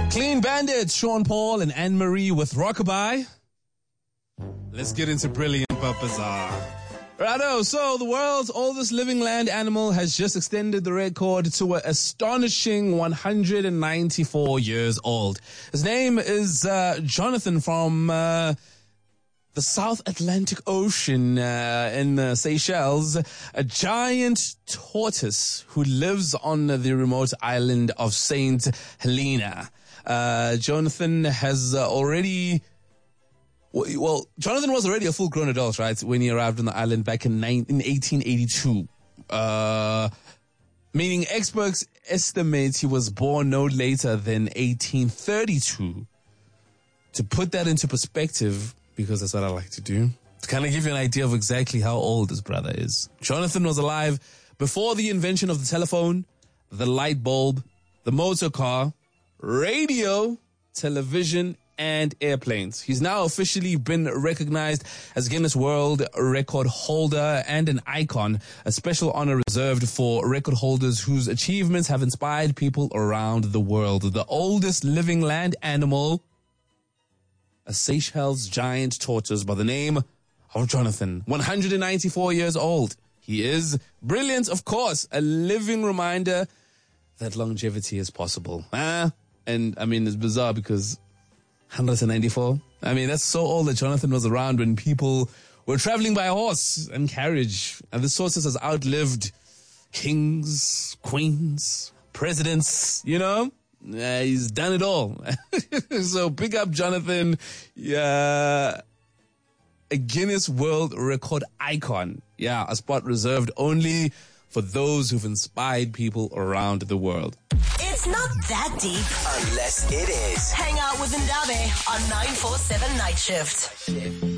Clean Bandit, Sean Paul and Anne-Marie with Rockabye. Let's get into Brilliant but Bizarre. Righto, so the world's oldest living land animal has just extended the record to an astonishing 194 years old. His name is Jonathan from the South Atlantic Ocean in Seychelles, a giant tortoise who lives on the remote island of Saint Helena. Jonathan has Jonathan was already a full-grown adult, right, when he arrived on the island back in 1882. Meaning experts estimate he was born no later than 1832. To put that into perspective, because that's what I like to do, to kind of give you an idea of exactly how old his brother is. Jonathan was alive before the invention of the telephone, the light bulb, the motor car, radio, television, and airplanes. He's now officially been recognized as Guinness World Record holder and an icon, a special honor reserved for record holders whose achievements have inspired people around the world. The oldest living land animal, a Seychelles giant tortoise by the name of Jonathan, 194 years old. He is brilliant, of course, a living reminder that longevity is possible. And I mean, it's bizarre because 194. I mean, that's so old that Jonathan was around when people were traveling by horse and carriage. And this tortoise has outlived kings, queens, presidents, you know? He's done it all. So pick up Jonathan, a Guinness World Record icon. Yeah, a spot reserved only for those who've inspired people around the world. It's not that deep. Unless it is. Hang out with Ndabe on 947 Night Shift.